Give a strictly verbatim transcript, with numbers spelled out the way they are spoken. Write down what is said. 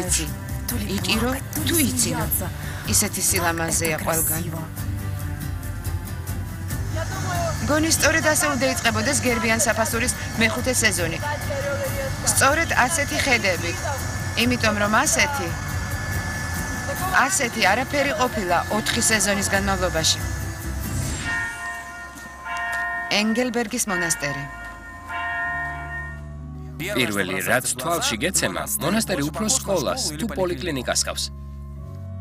იცი, იტირო თუ იცინო. ისეთი სილამაზეა ყველგან. გონი სწორედ ასე უნდა იწყებოდეს გერბიან საფასურის მეხუთე სეზონი. სწორედ ასეთი ხედებით. იმიტომ რომ ასეთი ასეთი არაფერი ყოფილა ოთხი სეზონის განმავლობაში. ენგელბერგის მონასტერი. პირველი რაც თვალში გეცემა, მონასტერი უფრო სკოლას თუ პოლიკლინიკას ჰყავს.